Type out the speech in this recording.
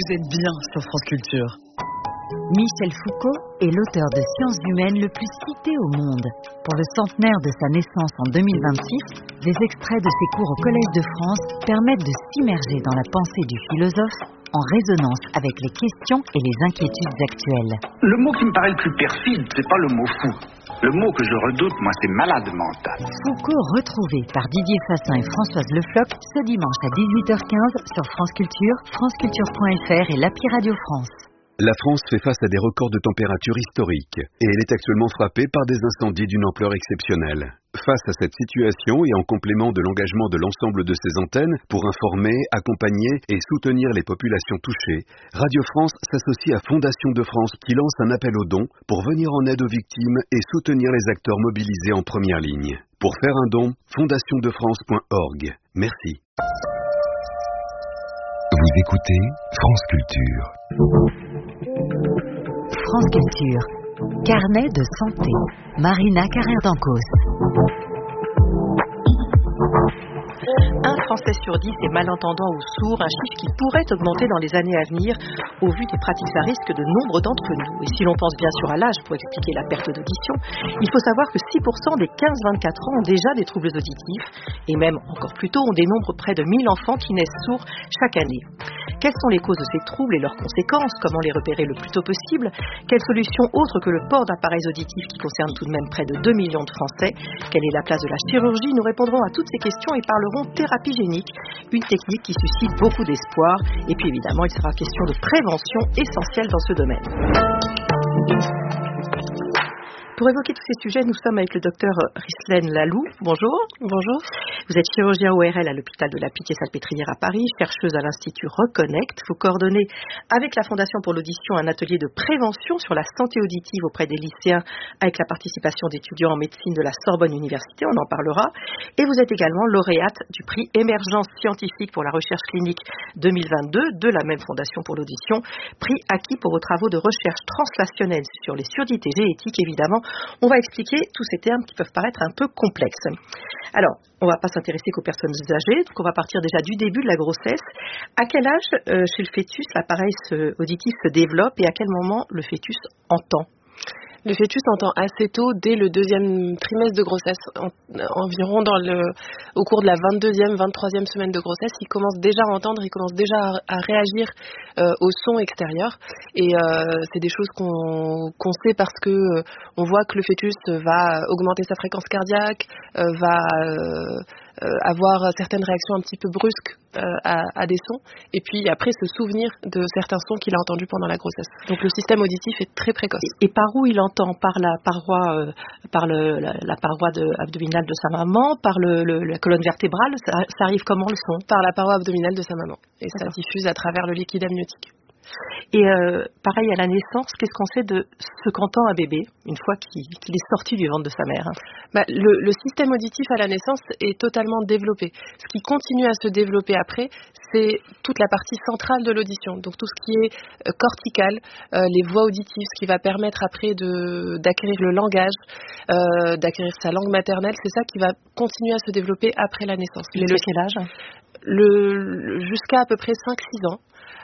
êtes bien sur France Culture. Michel Foucault est l'auteur de Sciences humaines le plus cité au monde. Pour le centenaire de sa naissance en 2026, des extraits de ses cours au Collège de France permettent de s'immerger dans la pensée du philosophe en résonance avec les questions et les inquiétudes actuelles. Le mot qui me paraît le plus perfide, c'est pas le mot fou. Le mot que je redoute, moi, c'est malade mental. Foucault retrouvé par Didier Fassin et Françoise Le Floch ce dimanche à 18h15 sur France Culture, franceculture.fr et l'API Radio France. La France fait face à des records de température historiques et elle est actuellement frappée par des incendies d'une ampleur exceptionnelle. Face à cette situation et en complément de l'engagement de l'ensemble de ses antennes pour informer, accompagner et soutenir les populations touchées, Radio France s'associe à Fondation de France qui lance un appel aux dons pour venir en aide aux victimes et soutenir les acteurs mobilisés en première ligne. Pour faire un don, fondationdefrance.org. Merci. Vous écoutez France Culture. France Culture. Carnet de santé. Marina Carrère-Dancos. Un Français sur 10 est malentendant ou sourd, un chiffre qui pourrait augmenter dans les années à venir au vu des pratiques à risque de nombre d'entre nous. Et si l'on pense bien sûr à l'âge pour expliquer la perte d'audition, il faut savoir que 6% des 15-24 ans ont déjà des troubles auditifs et même encore plus tôt ont des nombres près de 1000 enfants qui naissent sourds chaque année. Quelles sont les causes de ces troubles et leurs conséquences? Comment les repérer le plus tôt possible? Quelles solutions autres que le port d'appareils auditifs qui concernent tout de même près de 2 millions de Français? Quelle est la place de la chirurgie? Nous répondrons à toutes ces questions et parlerons thérapie génique, une technique qui suscite beaucoup d'espoir. Et puis évidemment, il sera question de prévention essentielle dans ce domaine. Pour évoquer tous ces sujets, nous sommes avec le docteur Rislaine Lalou. Bonjour. Bonjour. Vous êtes chirurgien ORL à l'hôpital de la Pitié-Salpêtrière à Paris, chercheuse à l'Institut Reconnect. Vous coordonnez avec la Fondation pour l'audition un atelier de prévention sur la santé auditive auprès des lycéens avec la participation d'étudiants en médecine de la Sorbonne Université, on en parlera. Et vous êtes également lauréate du prix Émergence scientifique pour la recherche clinique 2022 de la même Fondation pour l'audition, prix acquis pour vos travaux de recherche translationnelle sur les surdités génétiques évidemment. On va expliquer tous ces termes qui peuvent paraître un peu complexes. Alors, on ne va pas s'intéresser qu'aux personnes âgées, donc on va partir déjà du début de la grossesse. À quel âge, chez le fœtus, l'appareil auditif se développe et à quel moment le fœtus entend? Le fœtus entend assez tôt, dès le deuxième trimestre de grossesse, environ au cours de la 22e, 23e semaine de grossesse, il commence déjà à entendre, il commence déjà à réagir au son extérieur. Et c'est des choses qu'on sait parce que on voit que le fœtus va augmenter sa fréquence cardiaque, va avoir certaines réactions un petit peu brusques à des sons, et puis après se souvenir de certains sons qu'il a entendus pendant la grossesse. Donc le système auditif est très précoce. Et par où il entend? Par la paroi, la paroi abdominale de sa maman, par la colonne vertébrale, ça arrive comment le son? Par la paroi abdominale de sa maman, et ça diffuse à travers le liquide amniotique. Et pareil à la naissance, qu'est-ce qu'on sait de ce qu'entend un bébé une fois qu'il est sorti du ventre de sa mère? Le système auditif à la naissance est totalement développé. Ce qui continue à se développer après, c'est toute la partie centrale de l'audition. Donc tout ce qui est cortical, les voies auditives, ce qui va permettre après d'acquérir le langage, d'acquérir sa langue maternelle, c'est ça qui va continuer à se développer après la naissance. Mais quel âge? Jusqu'à à peu près 5-6 ans.